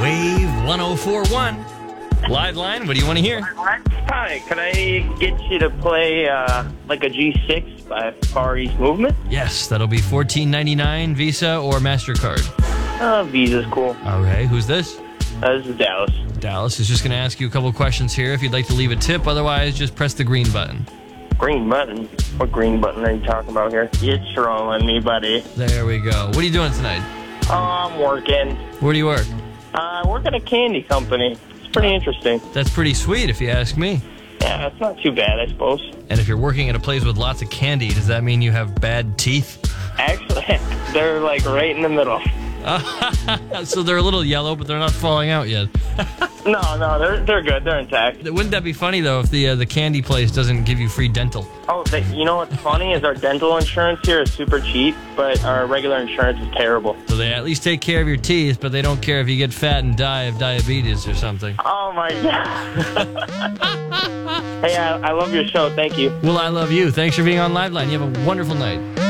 Wave 1041. Live line, what do you want to hear? Hi, can I get you to play like a G6 by Far East Movement? Yes, that'll be $14.99 Visa or MasterCard. Visa's cool. Okay, who's this? This is Dallas. Dallas is just going to ask you a couple questions here if you'd like to leave a tip. Otherwise, just press the green button. Green button? What green button are you talking about here? You're trolling me, buddy. There we go. What are you doing tonight? I'm working. Where do you work? I work at a candy company. It's pretty interesting. That's pretty sweet if you ask me. Yeah, it's not too bad, I suppose. And if you're working at a place with lots of candy, does that mean you have bad teeth? Actually, they're like right in the middle. So they're a little yellow, but they're not falling out yet. No, they're good. They're intact. Wouldn't that be funny, though, if the candy place doesn't give you free dental? Oh, you know what's funny is our dental insurance here is super cheap, but our regular insurance is terrible. So they at least take care of your teeth, but they don't care if you get fat and die of diabetes or something. Oh, my God. Hey, I love your show. Thank you. Well, I love you. Thanks for being on Liveline. You have a wonderful night.